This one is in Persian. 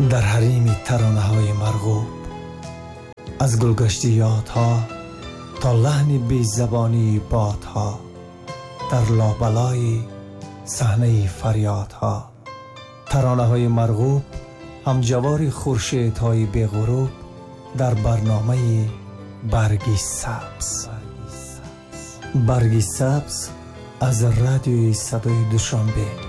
در حریم ترانه های مرغوب، از گلگشت یادها تا لحن بی زبانی بادها، در لابلای صحنه فریادها. ترانه های مرغوب همجوار خورشیدهای بی غروب در برنامه برگی سبز. برگی سبز از رادیوی صدای دوشنبه.